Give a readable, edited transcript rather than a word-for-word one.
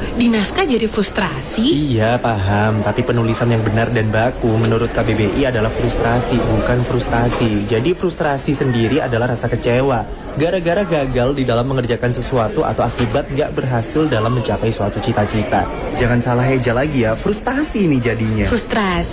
di naskah jadi frustrasi? Iya, paham. Tapi penulisan yang benar dan baku menurut KBBI adalah frustrasi, bukan frustasi. Jadi frustrasi sendiri adalah rasa kecewa gara-gara gagal di dalam mengerjakan sesuatu atau akibat gak berhasil dalam mencapai suatu cita-cita. Jangan salah eja lagi ya, frustasi ini jadinya. Frustrasi